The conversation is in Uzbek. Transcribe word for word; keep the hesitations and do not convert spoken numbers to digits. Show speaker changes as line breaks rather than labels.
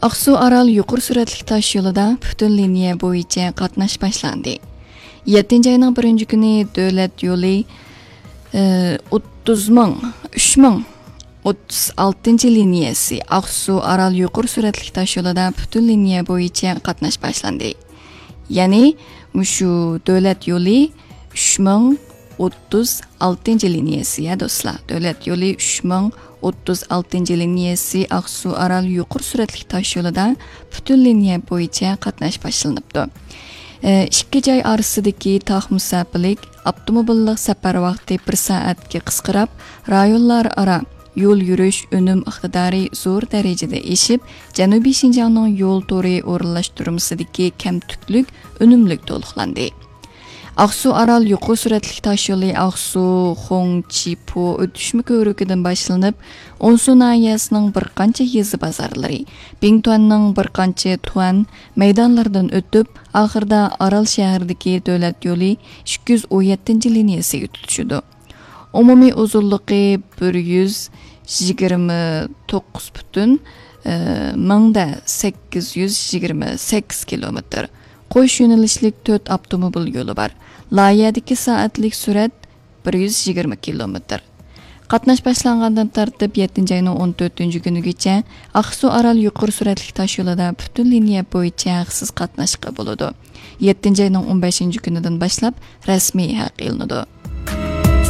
Aksu Aral yuqur süratli taş yolida bütün liniya bo'yicha qatnash boshlandi. yettinchi ayning birinchi kuni davlat yo'li o'ttiz ming, uch ming o'ttiz oltinchi liniyasi Aksu Aral yuqur süratli taş yolida bütün liniya bo'yicha qatnash boshlandi. Ya'ni mushu davlat yo'li uch ming o'ttiz oltinchi liniyasi ya do'stlar. Davlat yo'li uch ming o'ttiz oltinchi liniyasi Aksu Aral yuqur süratli taş yolida bütün liniya bo'yicha qatnash boshlanibdi. ikki joy orasidagi tog' musafirlik avtomobillik safar vaqti bir soatga qisqarib, rayonlar aro yo'l yurish unum iqtidori zo'r darajada eshib, Janubiy Shinjongning yo'l to'ri o'rinlashtirmasidagi kamtuklik unumlik to'liqlandi. Aksu Aral yuqur süratli taş yolu Aksu Hongqipo o'tishma ko'rigidan boshlanib, Onsu nahiyasining bir qancha yezi bozorlari, Bingtuanning bir qancha tuan maydonlaridan o'tib, oxirida Aral shahridagi davlat yo'li ikki yuz o'n yettinchi liniyasiga tutishdi. Umumiy uzunligi bir yuz yigirma to'qqiz butun ming sakkiz yuz yigirma sakkiz kilometr. Qo'sh yo'nalishlik to'rt avtomobil yo'li bor. Loyihadagi soatlik surat bir yuz yigirma kilometr. Qatnash boshlangandan tartib yettinchi ayning o'n to'rtinchi kunigacha Aksu Aral yuqur süratli taş yolida bütün liniya bo'yicha haqsiz qatnashga bo'ladi. yettinchi ayning o'n beshinchi kunidan boshlab rasmiy haq elinadi.